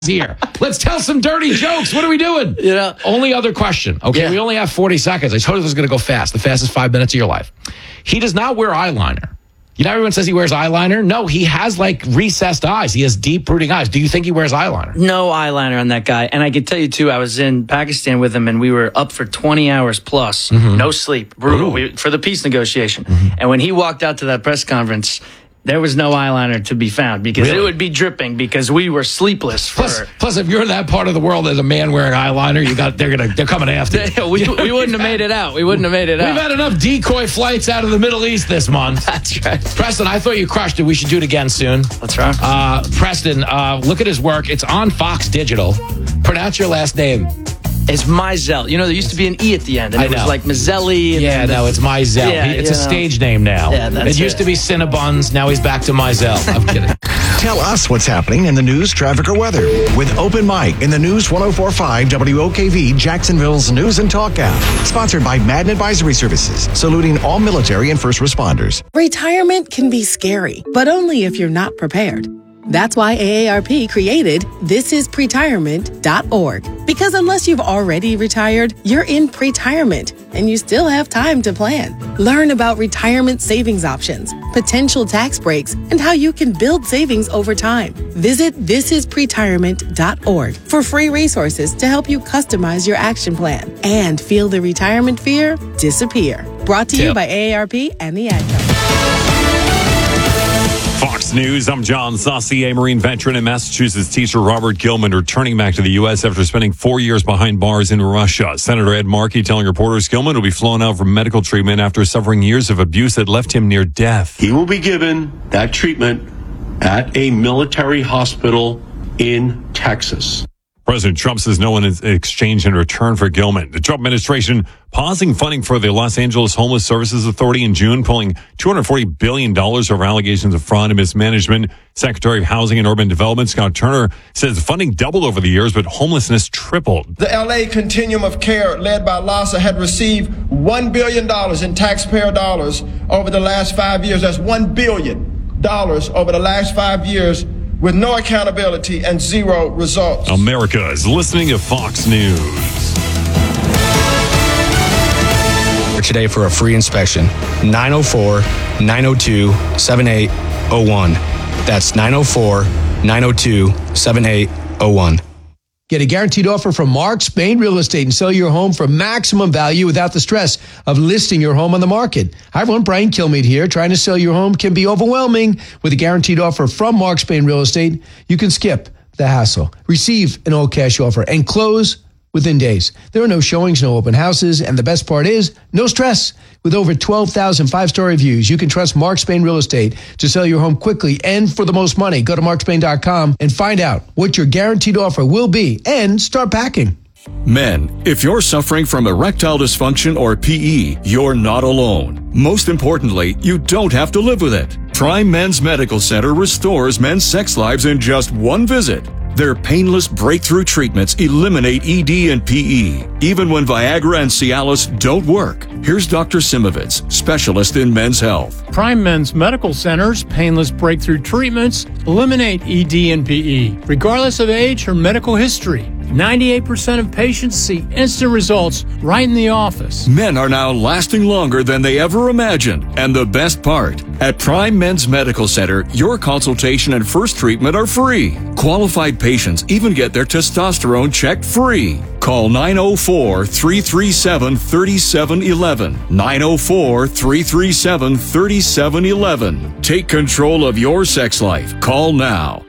here. Let's tell some dirty jokes. What are we doing? Only other question. Okay, we only have 40 seconds. I told you this was going to go fast. The fastest 5 minutes of your life. He does not wear eyeliner. You know, everyone says he wears eyeliner. No, he has like recessed eyes. He has deep brooding eyes. Do you think he wears eyeliner? No eyeliner on that guy. And I can tell you, too, I was in Pakistan with him, and we were up for 20 hours plus. No sleep. Brutal. For the peace negotiation. And when he walked out to that press conference, there was no eyeliner to be found because it would be dripping because we were sleepless. Plus, if you're in that part of the world as a man wearing eyeliner, they're coming after you. we wouldn't have made it out. We've had enough decoy flights out of the Middle East this month. That's right. Preston, I thought you crushed it. We should do it again soon. That's right. Preston, look at his work. It's on Fox Digital. Pronounce your last name. It's Mizell. You know, there used to be an E at the end, and it was like Mazzelli. It's Mizell. It's a stage name now. Yeah, that's it used to be Cinnabons. Now he's back to Mizell. I'm kidding. Tell us what's happening in the news, traffic, or weather with Open Mic in the News 104.5 WOKV Jacksonville's News and Talk app. Sponsored by Madden Advisory Services, saluting all military and first responders. Retirement can be scary, but only if you're not prepared. That's why AARP created thisispretirement.org. Because unless you've already retired, you're in pretirement and you still have time to plan. Learn about retirement savings options, potential tax breaks, and how you can build savings over time. Visit thisispretirement.org for free resources to help you customize your action plan and feel the retirement fear disappear. Brought to you by AARP and the Ad Council. Fox News, I'm John Saucy. A Marine veteran and Massachusetts teacher Robert Gilman returning back to the U.S. after spending 4 years behind bars in Russia. Senator Ed Markey telling reporters Gilman will be flown out for medical treatment after suffering years of abuse that left him near death. He will be given that treatment at a military hospital in Texas. President Trump says no one is exchanged in return for Gilman. The Trump administration pausing funding for the Los Angeles Homeless Services Authority in June, pulling $240 billion over allegations of fraud and mismanagement. Secretary of Housing and Urban Development Scott Turner says the funding doubled over the years, but homelessness tripled. The LA Continuum of Care, led by LAHSA, had received $1 billion in taxpayer dollars over the last 5 years. That's $1 billion over the last 5 years, with no accountability and zero results. America is listening to Fox News. Today for a free inspection. 904-902-7801. That's 904-902-7801. Get a guaranteed offer from Mark Spain Real Estate and sell your home for maximum value without the stress of listing your home on the market. Hi, everyone. Brian Kilmeade here. Trying to sell your home can be overwhelming. With a guaranteed offer from Mark Spain Real Estate, you can skip the hassle, receive an all-cash offer, and close within days. There are no showings, no open houses, and the best part is no stress. With over 12,000 five-star reviews, you can trust Mark Spain Real Estate to sell your home quickly and for the most money. Go to markspain.com and find out what your guaranteed offer will be and start packing. Men, if you're suffering from erectile dysfunction or PE, you're not alone. Most importantly, you don't have to live with it. Prime Men's Medical Center restores men's sex lives in just one visit. Their painless breakthrough treatments eliminate ED and PE, even when Viagra and Cialis don't work. Here's Dr. Simovitz, specialist in men's health. Prime Men's Medical Center's painless breakthrough treatments eliminate ED and PE, regardless of age or medical history. 98% of patients see instant results right in the office. Men are now lasting longer than they ever imagined. And the best part, at Prime Men's Medical Center, your consultation and first treatment are free. Qualified patients even get their testosterone checked free. Call 904-337-3711. 904-337-3711. Take control of your sex life. Call now.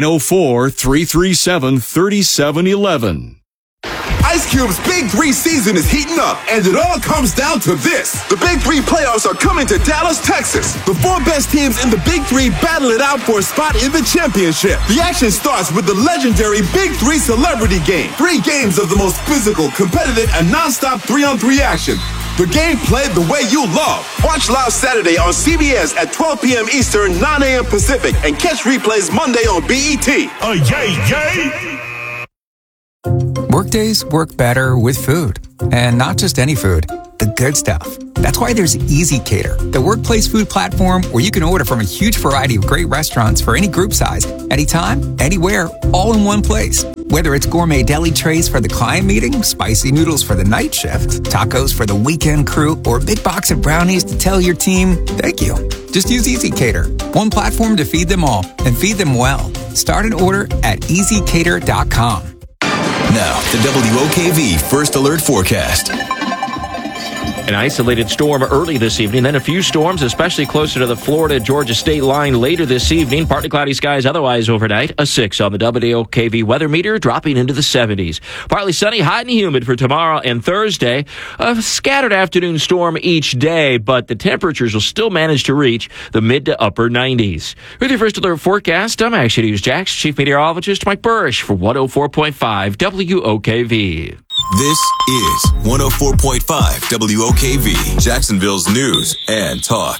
904-337-3711. Ice Cube's Big 3 season is heating up, and it all comes down to this. The Big 3 playoffs are coming to Dallas, Texas. The 4 best teams in the Big 3 battle it out for a spot in the championship. The action starts with the legendary Big 3 Celebrity Game. 3 games of the most physical, competitive, and non-stop 3-on-3 action. The game played the way you love. Watch live Saturday on CBS at 12 p.m. Eastern, 9 a.m. Pacific, and catch replays Monday on BET. Yay! Workdays work better with food, and not just any food. the good stuff. That's why there's Easy Cater, the workplace food platform where you can order from a huge variety of great restaurants for any group size, anytime, anywhere, all in one place. Whether it's gourmet deli trays for the client meeting, spicy noodles for the night shift, tacos for the weekend crew, or a big box of brownies to tell your team, thank you. Just use Easy Cater, one platform to feed them all and feed them well. Start an order at easycater.com. Now, the WOKV First Alert Forecast. An isolated storm early this evening, then a few storms, especially closer to the Florida-Georgia state line later this evening. Partly cloudy skies otherwise overnight. A 6 on the WOKV weather meter, dropping into the 70s. Partly sunny, hot and humid for tomorrow and Thursday. A scattered afternoon storm each day, but the temperatures will still manage to reach the mid to upper 90s. With your First Alert Forecast, I'm Action News Jax, Chief Meteorologist Mike Burrish for 104.5 WOKV. This is 104.5 WOKV, Jacksonville's news and talk.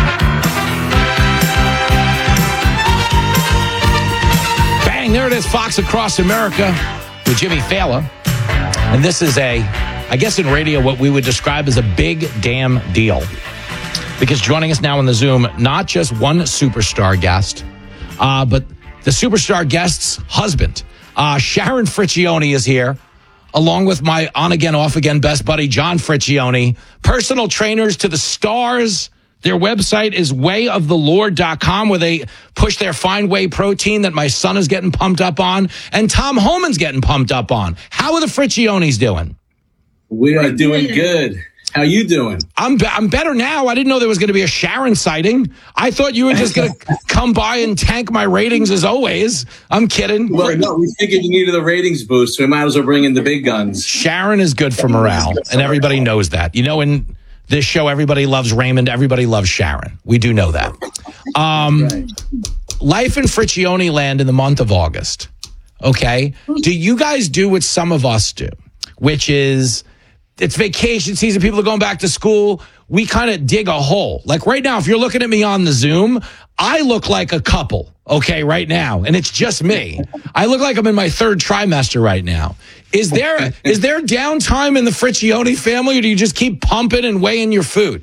Bang, there it is, Fox Across America with Jimmy Fallon. And this is I guess in radio, what we would describe as a big damn deal. Because joining us now on the Zoom, not just one superstar guest, but the superstar guest's husband. Sharon Friccione is here, along with my on-again, off-again best buddy, John Friccione, personal trainers to the stars. Their website is wayoftheLord.com, where they push their fine whey protein that my son is getting pumped up on, and Tom Homan's getting pumped up on. How are the Fricciones doing? We are doing good. How you doing? I'm better now. I didn't know there was going to be a Sharon sighting. I thought you were just going to come by and tank my ratings as always. I'm kidding. Well, no, we figured you needed a ratings boost, so we might as well bring in the big guns. Sharon is good for morale, and everybody knows that. You know, in this show, everybody loves Raymond. Everybody loves Sharon. We do know that. Life in Friccione land in the month of August. Okay? Do you guys do what some of us do, which is... It's vacation season. People are going back to school. We kind of dig a hole. Like right now, if you're looking at me on the Zoom, I look like a couple, okay, right now. And it's just me. I look like I'm in my third trimester right now. Is there downtime in the Friccione family, or do you just keep pumping and weighing your food?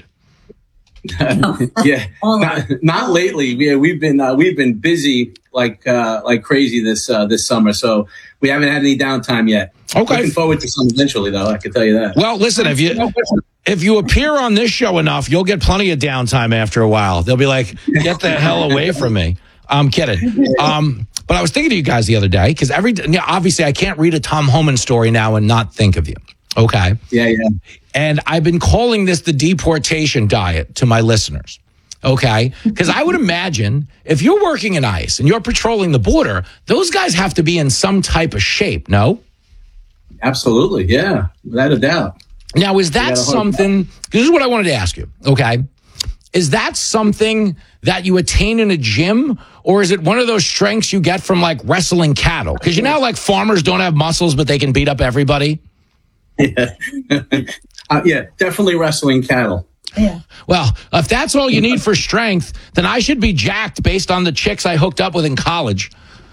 Yeah, not lately. Yeah, we've been busy like crazy this summer. So we haven't had any downtime yet. Okay. Looking forward to some eventually, though. I can tell you that. Well, listen, if you appear on this show enough, you'll get plenty of downtime after a while. They'll be like, "Get the hell away from me." I'm kidding. But I was thinking of you guys the other day because obviously I can't read a Tom Homan story now and not think of you. Okay. Yeah. And I've been calling this the deportation diet to my listeners. Okay. Because I would imagine if you're working in ICE and you're patrolling the border, those guys have to be in some type of shape, no? Absolutely. Yeah. Without a doubt. Now, is that something, this is what I wanted to ask you. Okay. Is that something that you attain in a gym, or is it one of those strengths you get from like wrestling cattle? Because you know, like farmers don't have muscles, but they can beat up everybody. Yeah. Yeah, definitely wrestling cattle. Yeah. Well, if that's all you need for strength, then I should be jacked based on the chicks I hooked up with in college.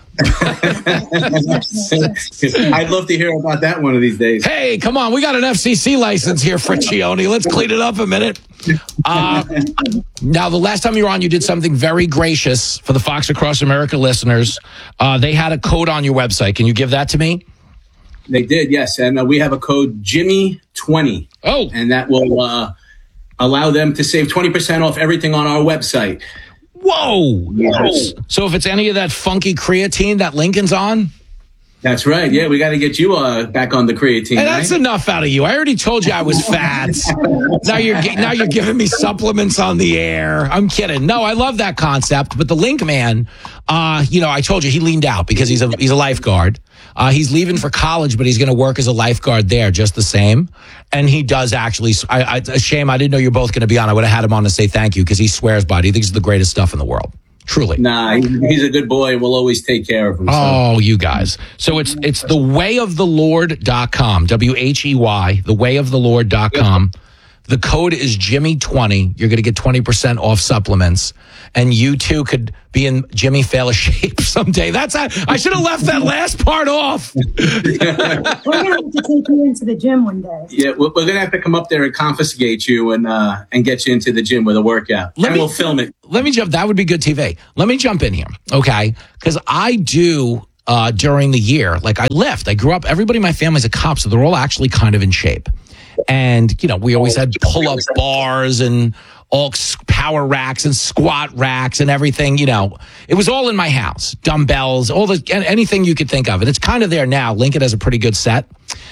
I'd love to hear about that one of these days. Hey, come on. We got an FCC license here, Friccione. Let's clean it up a minute. Now, the last time you were on, you did something very gracious for the Fox Across America listeners. They had a code on your website. Can you give that to me? They did, yes. And we have a code Jimmy20. Oh. And that will allow them to save 20% off everything on our website. Whoa. Yes. So if it's any of that funky creatine that Lincoln's on? That's right. Yeah, we got to get you back on the creatine. And that's enough out of you. I already told you I was fat. now you're giving me supplements on the air. I'm kidding. No, I love that concept. But the Link man, I told you he leaned out because he's a lifeguard. He's leaving for college, but he's going to work as a lifeguard there just the same. And he does actually. It's a shame I didn't know you're both going to be on. I would have had him on to say thank you because he swears by it. He thinks it's the greatest stuff in the world. Truly. Nah, he's a good boy. We'll always take care of him. Oh, you guys. So it's thewayoftheLord.com. WHEY, thewayoftheLord.com. The code is Jimmy20. You're going to get 20% off supplements. And you too could be in Jimmy Fallon shape someday. I should have left that last part off. We're going to have to take you into the gym one day. Yeah, we're going to have to come up there and confiscate you and get you into the gym with a workout. We'll film it. Let me jump. That would be good TV. Let me jump in here, okay? Because I do during the year, like I lift. I grew up. Everybody in my family's a cop, so they're all actually kind of in shape. And we always had pull-up bars and all power racks and squat racks and everything. It was all in my house. Dumbbells, anything you could think of. And it's kind of there now. Lincoln has a pretty good set.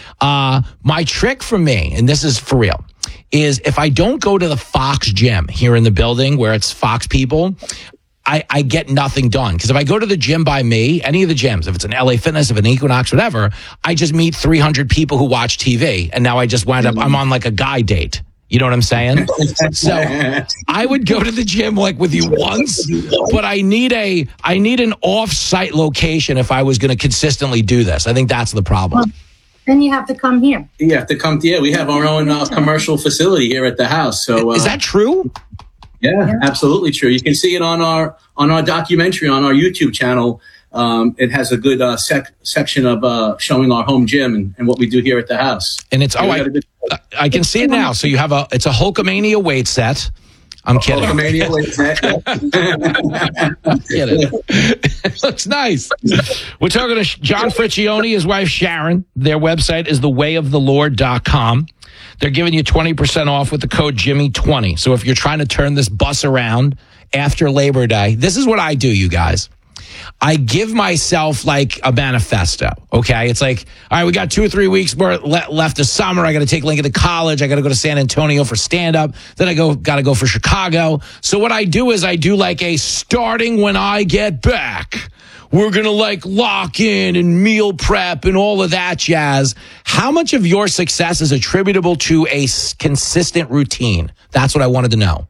My trick for me, and this is for real, is if I don't go to the Fox gym here in the building where it's Fox people, I get nothing done. Because if I go to the gym by me, any of the gyms, if it's an LA Fitness, if an Equinox, whatever, I just meet 300 people who watch TV. And now I just wind up, I'm on like a guy date. You know what I'm saying? So I would go to the gym like with you once, but I need an off-site location if I was going to consistently do this. I think that's the problem. Then you have to come here. You have to come. Yeah, we have our own commercial facility here at the house. So is that true? Yeah, absolutely true. You can see it on our documentary on our YouTube channel. It has a good section of showing our home gym and what we do here at the house. And it's I can see it now. So you have it's a Hulkamania weight set. I'm kidding. Hulkamania weight set. I'm kidding. It looks nice. We're talking to John Friccione, his wife Sharon. Their website is thewayoftheLord.com. They're giving you 20% off with the code Jimmy20. So if you're trying to turn this bus around after Labor Day, this is what I do, you guys. I give myself like a manifesto, okay? It's like, all right, we got 2 or 3 weeks left of summer. I got to take Lincoln to college. I got to go to San Antonio for stand-up. Then I got to go for Chicago. So what I do is I do like a starting when I get back. We're going to like lock in and meal prep and all of that jazz. How much of your success is attributable to a consistent routine? That's what I wanted to know.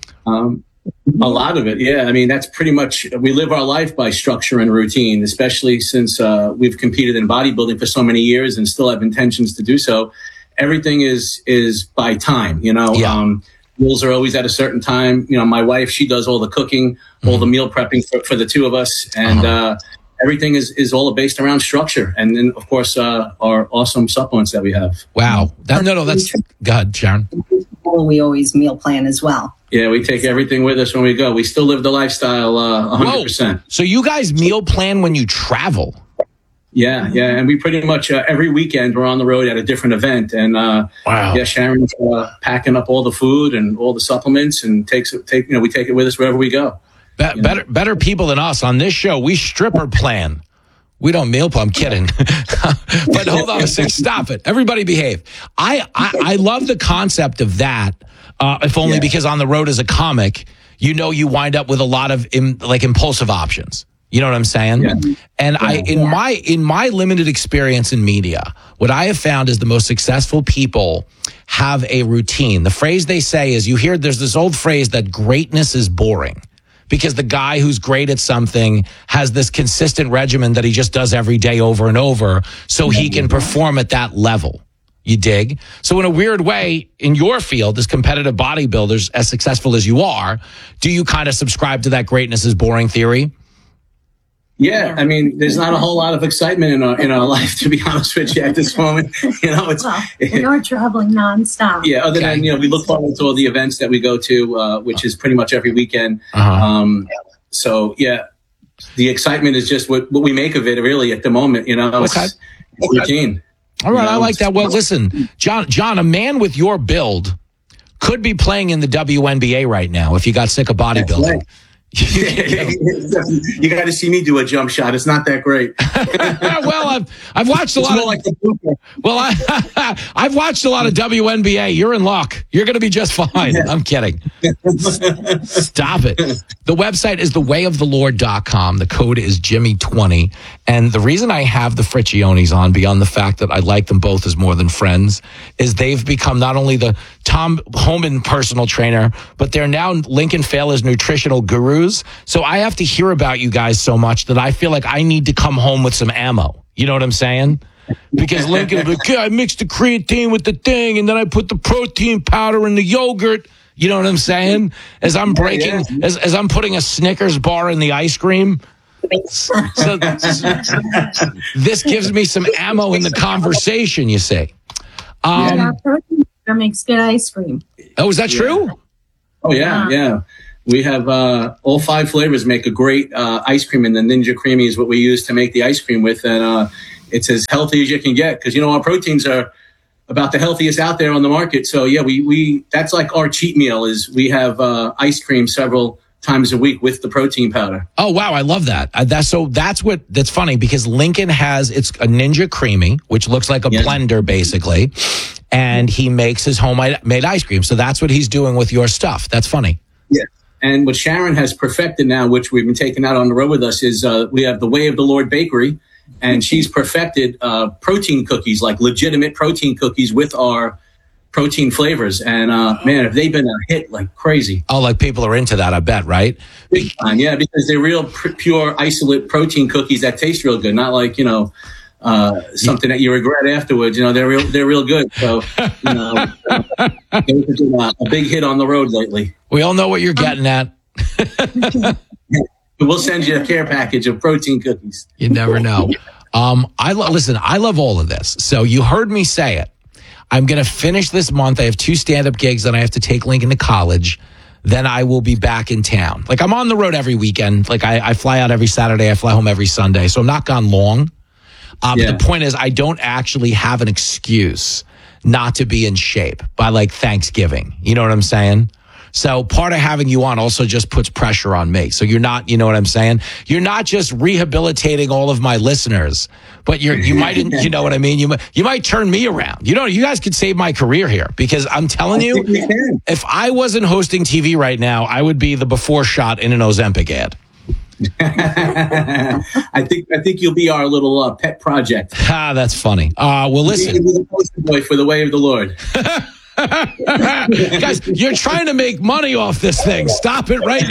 A lot of it, yeah. I mean, that's pretty much, we live our life by structure and routine, especially since we've competed in bodybuilding for so many years and still have intentions to do so. Everything is by time, Meals are always at a certain time. My wife, she does all the cooking, all the meal prepping for the two of us. And everything is all based around structure. And then, of course, our awesome supplements that we have. Wow. That's go ahead, Sharon. We always meal plan as well. Yeah, we take everything with us when we go. We still live the lifestyle 100%. Whoa. So you guys meal plan when you travel? Yeah. And we pretty much every weekend we're on the road at a different event. And wow. Yeah, Sharon's packing up all the food and all the supplements and we take it with us wherever we go. Better people than us on this show. We stripper plan. We don't meal plan. I'm kidding. But hold on a second. Stop it. Everybody behave. I love the concept of that. If only because on the road as a comic, you wind up with a lot of impulsive options. You know what I'm saying? Yeah. And in my limited experience in media, what I have found is the most successful people have a routine. The phrase they say is there's this old phrase that greatness is boring. Because the guy who's great at something has this consistent regimen that he just does every day over and over so he can perform at that level. You dig? So in a weird way, in your field, as competitive bodybuilders, as successful as you are, do you kind of subscribe to that greatness is boring theory? Yeah, I mean, there's not a whole lot of excitement in our life, to be honest with you, at this moment. We are traveling nonstop. Yeah, other than we look forward to all the events that we go to, which is pretty much every weekend. So yeah, the excitement is just what we make of it. Really, at the moment, it's routine. All right, I like that. Well, listen, John, a man with your build could be playing in the WNBA right now if you got sick of bodybuilding. Right. You got to see me do a jump shot. It's not that great. Well, I've watched a lot I've watched a lot of WNBA. You're in luck. You're going to be just fine. I'm kidding. Stop it. The website is thewayoftheLord.com. The code is Jimmy20. And the reason I have the Fricciones on, beyond the fact that I like them both as more than friends, is they've become not only the Tom Homan personal trainer, but they're now Lincoln Fallon's nutritional gurus. So I have to hear about you guys so much that I feel like I need to come home with some ammo. You know what I'm saying? because Lincoln would be like, yeah, I mixed the creatine with the thing, and then I put the protein powder in the yogurt. You know what I'm saying? As I'm breaking, as I'm putting a Snickers bar in the ice cream. So this gives me some ammo in the conversation, you see. Our protein powder makes good ice cream. Oh, is that true? Oh, yeah. We have all 5 flavors make a great ice cream, and the Ninja Creamy is what we use to make the ice cream with, and it's as healthy as you can get because, our proteins are about the healthiest out there on the market. So, yeah, we that's like our cheat meal is we have ice cream several times a week with the protein powder. Oh, wow. I love that. That's funny because Lincoln it's a Ninja Creamy, which looks like a blender basically. And he makes his homemade ice cream. So that's what he's doing with your stuff. That's funny. Yeah. And what Sharon has perfected now, which we've been taking out on the road with us, is we have the Way of the Lord Bakery. And she's perfected protein cookies, like legitimate protein cookies with our protein flavors. And man, have they been a hit like crazy. Oh, like people are into that, I bet, right? Yeah, because they're real pure isolate protein cookies that taste real good. Not like, something that you regret afterwards. They're real good. So, a big hit on the road lately. We all know what you're getting at. We'll send you a care package of protein cookies. You never know. I love all of this. So you heard me say it. I'm going to finish this month. I have 2 stand-up gigs, and I have to take Lincoln to college. Then I will be back in town. Like, I'm on the road every weekend. Like, I fly out every Saturday. I fly home every Sunday. So I'm not gone long. But the point is, I don't actually have an excuse not to be in shape by, like, Thanksgiving. You know what I'm saying? So part of having you on also just puts pressure on me. So you're not, you know what I'm saying? You're not just rehabilitating all of my listeners, but you might, you know what I mean? You might turn me around. You guys could save my career here because I'm telling you, if I wasn't hosting TV right now, I would be the before shot in an Ozempic ad. I think you'll be our little pet project. That's funny. Well, listen. You'll be the poster boy for the Way of the Lord. Guys, you're trying to make money off this thing. Stop it right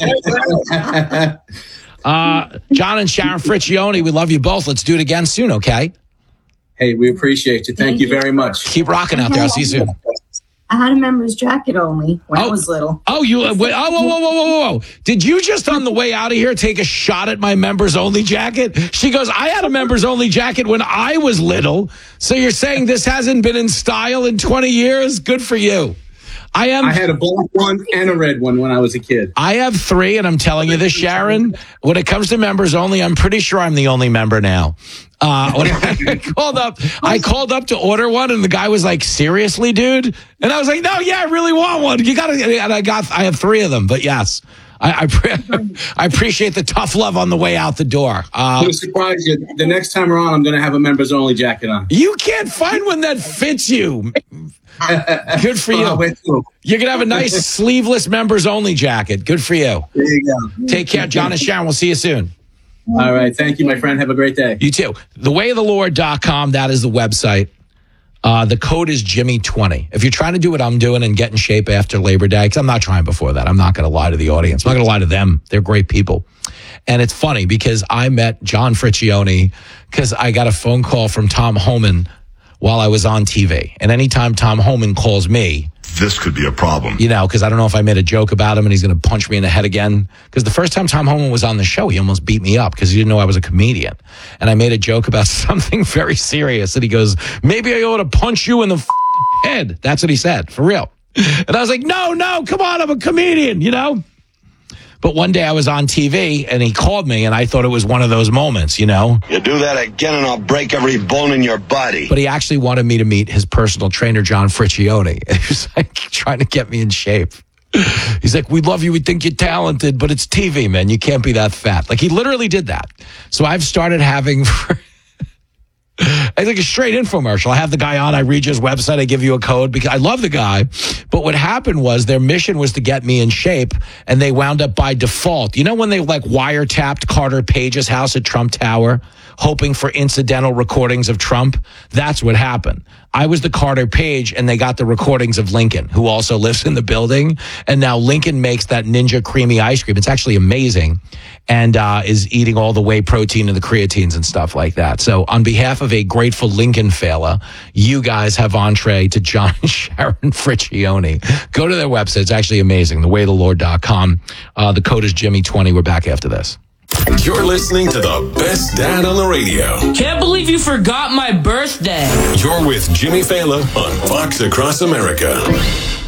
now. John and Sharon Friccione, we love you both. Let's do it again soon, okay? Hey, we appreciate you. Thank you very much. Keep rocking out there. I'll see you soon. I had a member's jacket only when I was little. Oh, whoa. Did you just on the way out of here take a shot at my members only jacket? She goes, I had a members only jacket when I was little. So you're saying this hasn't been in style in 20 years? Good for you. I had a black one and a red one when I was a kid. I have 3, and I'm telling you this, Sharon, when it comes to members only, I'm pretty sure I'm the only member now. When I called up to order one, and the guy was like, seriously, dude? And I was like, no, yeah, I really want one. You gotta, and I have 3 of them, but yes. I appreciate the tough love on the way out the door. I'm surprised you. The next time around, I'm going to have a members only jacket on. You can't find one that fits you. Good for you. You're going to have a nice sleeveless members only jacket. Good for you. There you go. Take care, John and Sharon. We'll see you soon. All right. Thank you, my friend. Have a great day. You too. ThewayoftheLord.com. That is the website. The code is Jimmy20. If you're trying to do what I'm doing and get in shape after Labor Day, because I'm not trying before that. I'm not going to lie to the audience. I'm not going to lie to them. They're great people. And it's funny because I met John Friccione because I got a phone call from Tom Homan while I was on TV. And anytime Tom Homan calls me, this could be a problem. Because I don't know if I made a joke about him and he's going to punch me in the head again. Because the first time Tom Homan was on the show, he almost beat me up because he didn't know I was a comedian. And I made a joke about something very serious. And he goes, maybe I ought to punch you in the head. That's what he said, for real. And I was like, no, come on, I'm a comedian, But one day I was on TV and he called me and I thought it was one of those moments, You do that again and I'll break every bone in your body. But he actually wanted me to meet his personal trainer, John Friccione. He was like trying to get me in shape. He's like, we love you. We think you're talented, but it's TV, man. You can't be that fat. Like he literally did that. So I've started having... It's like a straight infomercial. I have the guy on. I read his website. I give you a code because I love the guy. But what happened was their mission was to get me in shape, and they wound up by default. When they wiretapped Carter Page's house at Trump Tower, hoping for incidental recordings of Trump? That's what happened. I was the Carter Page, and they got the recordings of Lincoln, who also lives in the building. And now Lincoln makes that Ninja creamy ice cream. It's actually amazing, and is eating all the whey protein and the creatines and stuff like that. So on behalf of a grateful Lincoln fella, you guys have entree to John and Sharon Friccione. Go to their website. It's actually amazing, thewaythelord.com. The code is Jimmy20. We're back after this. You're listening to the best dad on the radio. Can't believe you forgot my birthday. You're with Jimmy Fallon on Fox Across America.